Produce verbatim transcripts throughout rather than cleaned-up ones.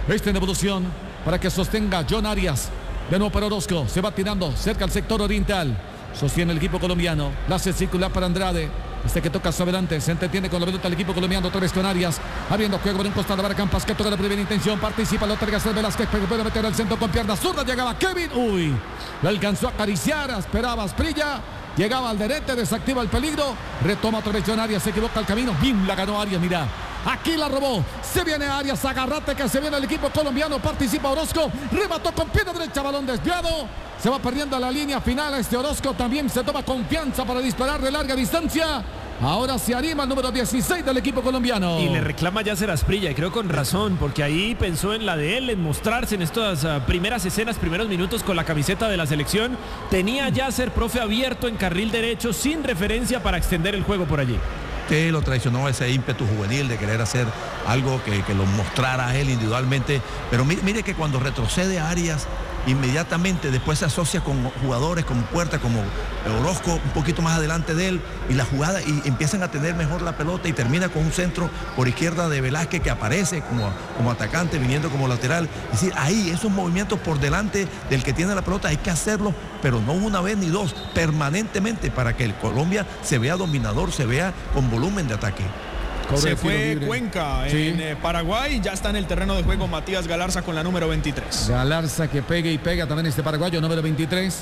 Este en evolución para que sostenga John Arias. De nuevo para Orozco. Se va tirando cerca al sector oriental. Sostiene el equipo colombiano. La hace circular para Andrade. Este que toca hacia adelante. Se entretiene con la pelota el equipo colombiano. Otra vez con Arias. Abriendo juego por un costado para Campas. Que toca la primera intención. Participa. Lo entrega a Velázquez. Pero puede meter al centro con pierna zurda. Llegaba Kevin. Uy. Lo alcanzó a acariciar. Esperaba Asprilla. Llegaba al derete. Desactiva el peligro. Retoma otra vez John Arias. Se equivoca el camino. Bien la ganó Arias. Mira. Aquí la robó. Se viene Arias. Agarrate que se viene el equipo colombiano. Participa Orozco. Remató con pierna derecha. Balón desviado. Se va perdiendo la línea final. Este Orozco también se toma confianza para disparar de larga distancia. Ahora se anima el número dieciséis del equipo colombiano. Y le reclama Yasser Asprilla, y creo con razón, porque ahí pensó en la de él, en mostrarse en estas uh, primeras escenas, primeros minutos con la camiseta de la selección. Tenía a Yasser, profe, abierto en carril derecho, sin referencia para extender el juego por allí. Que lo traicionó ese ímpetu juvenil de querer hacer algo que, que lo mostrara a él individualmente. Pero mire, mire que cuando retrocede a Arias, inmediatamente después se asocia con jugadores como Puerta, como Orozco, un poquito más adelante de él, y la jugada, y empiezan a tener mejor la pelota, y termina con un centro por izquierda de Velázquez que aparece como, como atacante, viniendo como lateral. Es decir, ahí esos movimientos por delante del que tiene la pelota hay que hacerlos, pero no una vez ni dos, permanentemente, para que el Colombia se vea dominador, se vea con volumen de ataque. Se fue Cuenca en sí. eh, Paraguay. Ya está en el terreno de juego Matías Galarza con la número veintitrés. Galarza que pega y pega también este paraguayo, número veintitrés.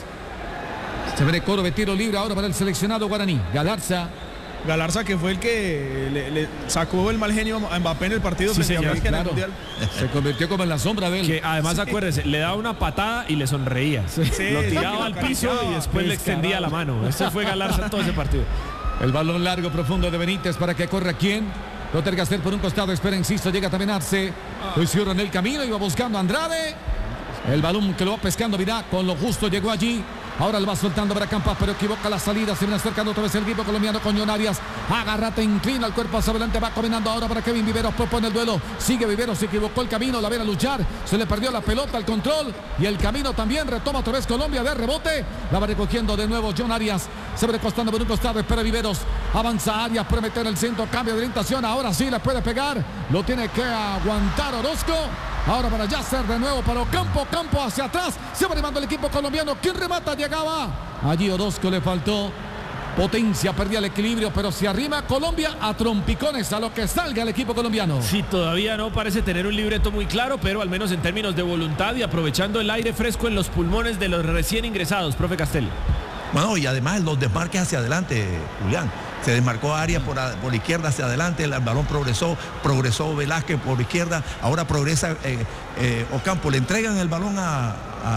Se ve coro de tiro libre ahora para el seleccionado guaraní. Galarza. Galarza que fue el que le, le sacó el mal genio a Mbappé en el partido sí, frente a Francia, claro. En el Mundial. Se convirtió como en la sombra de él. Que además, sí. acuérdese, le daba una patada y le sonreía. Sí. Sí, lo tiraba al piso y después le extendía la mano. Ese fue Galarza en todo ese partido. El balón largo, profundo de Benítez para que corra quién. Lo tenga que hacer por un costado. Espera, insisto, llega también Arce. Lo cierra en el camino. Iba buscando a Andrade. El balón que lo va pescando, Vidá. Con lo justo llegó allí. Ahora le va soltando para Campas, pero equivoca la salida. Se viene acercando otra vez el equipo colombiano con John Arias. Agárrate, inclina el cuerpo hacia adelante. Va combinando ahora para Kevin Viveros. Propone el duelo. Sigue Viveros, se equivocó el camino. La ven a luchar. Se le perdió la pelota, el control. Y el camino también. Retoma otra vez Colombia de rebote. La va recogiendo de nuevo John Arias. Se va recostando por un costado. Espera Viveros. Avanza Arias. Puede meter el centro. Cambio de orientación. Ahora sí le puede pegar. Lo tiene que aguantar Orozco. Ahora para Yasser de nuevo para Ocampo, Campo hacia atrás, se va animando el equipo colombiano. ¿Quién remata? Llegaba. Allí Orozco le faltó potencia, perdía el equilibrio, pero se arrima Colombia a trompicones a lo que salga el equipo colombiano. Sí, todavía no parece tener un libreto muy claro, pero al menos en términos de voluntad y aprovechando el aire fresco en los pulmones de los recién ingresados, profe Castel. Bueno, y además los desmarques hacia adelante, Julián. Se desmarcó Arias por, por izquierda hacia adelante, el, el balón progresó, progresó Velázquez por izquierda, ahora progresa eh, eh, Ocampo, le entregan el balón a,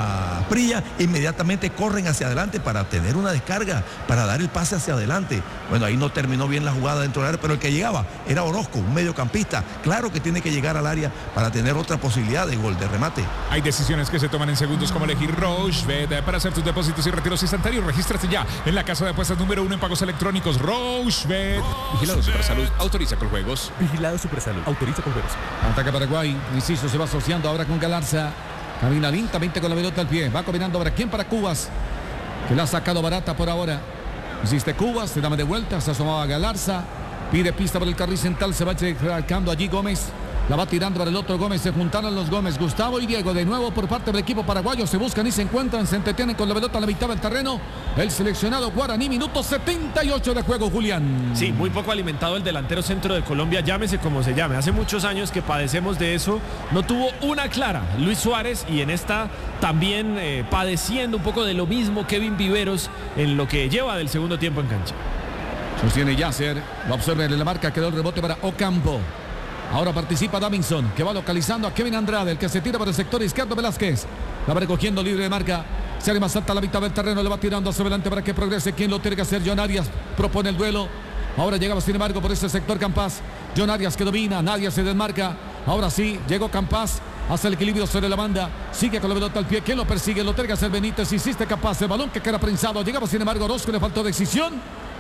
a Prilla, inmediatamente corren hacia adelante para tener una descarga, para dar el pase hacia adelante. Bueno, ahí no terminó bien la jugada dentro del área, pero el que llegaba era Orozco, un mediocampista. Claro que tiene que llegar al área para tener otra posibilidad de gol, de remate. Hay decisiones que se toman en segundos, como elegir Rochebet para hacer tus depósitos y retiros instantáneos. Regístrate ya en la casa de apuestas número uno en pagos electrónicos, Rochebet. Vigilado Supersalud, autoriza con juegos. Vigilado Supersalud, autoriza con juegos. Ataca Paraguay, Inciso se va asociando ahora con Galarza. Camina lentamente con la pelota al pie. Va combinando ahora quién para Cubas, que la ha sacado barata por ahora. Hiciste Cubas, se da de vuelta, se asomaba Galarza. Pide pista por el carril central, se va acercando allí Gómez. La va tirando para el otro Gómez, se juntaron los Gómez, Gustavo y Diego, de nuevo por parte del equipo paraguayo, se buscan y se encuentran, se entretienen con la pelota a la mitad del terreno. El seleccionado guaraní, minuto setenta y ocho de juego, Julián. Sí, muy poco alimentado el delantero centro de Colombia, llámese como se llame. Hace muchos años que padecemos de eso, no tuvo una clara Luis Suárez, y en esta también eh, padeciendo un poco de lo mismo Kevin Viveros en lo que lleva del segundo tiempo en cancha. Sostiene Yasser, lo observa en la marca, quedó el rebote para Ocampo. Ahora participa Davinson, que va localizando a Kevin Andrade, el que se tira por el sector izquierdo. Velázquez la va recogiendo libre de marca. Se arma, salta a la mitad del terreno, le va tirando hacia adelante para que progrese. ¿Quién lo tiene que hacer? John Arias propone el duelo. Ahora llegaba sin embargo por ese sector Campas. John Arias que domina, nadie se desmarca. Ahora sí, llegó Campas, hace el equilibrio sobre la banda. Sigue con la pelota al pie. ¿Quién lo persigue? Lo tiene que hacer Benítez. Hiciste Capaz, el balón que queda prensado. Llegaba sin embargo Orozco, le faltó decisión.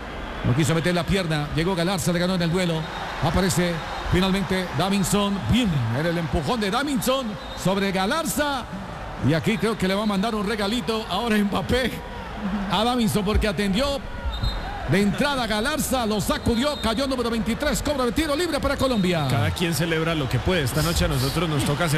No quiso meter la pierna. Llegó Galarza, le ganó en el duelo. Aparece finalmente Davinson. Bien, era el empujón de Davinson sobre Galarza. Y aquí creo que le va a mandar un regalito ahora Mbappé a Davinson, porque atendió de entrada Galarza, lo sacudió, cayó número veintitrés, cobra de tiro libre para Colombia. Cada quien celebra lo que puede. Esta noche a nosotros nos toca